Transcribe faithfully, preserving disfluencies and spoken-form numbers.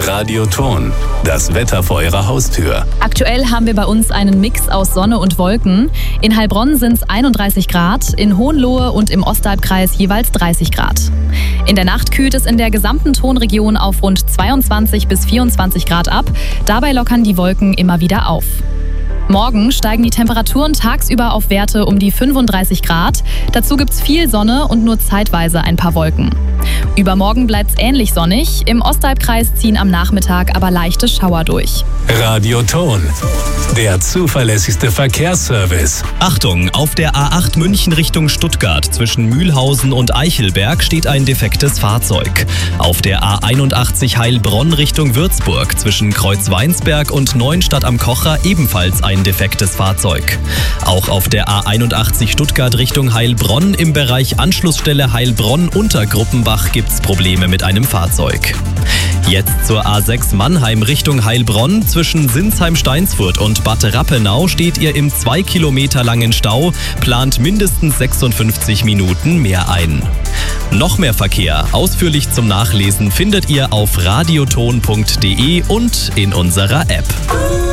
Radioton, das Wetter vor Ihrer Haustür. Aktuell haben wir bei uns einen Mix aus Sonne und Wolken. In Heilbronn sind es einunddreißig Grad, in Hohenlohe und im Ostalbkreis jeweils dreißig Grad. In der Nacht kühlt es in der gesamten Tonregion auf rund zweiundzwanzig bis vierundzwanzig Grad ab. Dabei lockern die Wolken immer wieder auf. Morgen steigen die Temperaturen tagsüber auf Werte um die fünfunddreißig Grad. Dazu gibt's viel Sonne und nur zeitweise ein paar Wolken. Übermorgen bleibt's ähnlich sonnig. Im Ostalbkreis ziehen am Nachmittag aber leichte Schauer durch. Radioton, der zuverlässigste Verkehrsservice. Achtung, auf der A acht München Richtung Stuttgart zwischen Mühlhausen und Eichelberg steht ein defektes Fahrzeug. Auf der A einundachtzig Heilbronn Richtung Würzburg zwischen Kreuzweinsberg und Neuenstadt am Kocher ebenfalls ein defektes Fahrzeug. Auch auf der A einundachtzig Stuttgart Richtung Heilbronn im Bereich Anschlussstelle Heilbronn-Untergruppenbach gibt's Probleme mit einem Fahrzeug. Jetzt zur A sechs Mannheim Richtung Heilbronn. Zwischen Sinsheim-Steinsfurt und Bad Rappenau steht ihr im zwei Kilometer langen Stau, plant mindestens sechsundfünfzig Minuten mehr ein. Noch mehr Verkehr, ausführlich zum Nachlesen, findet ihr auf radioton punkt de und in unserer App.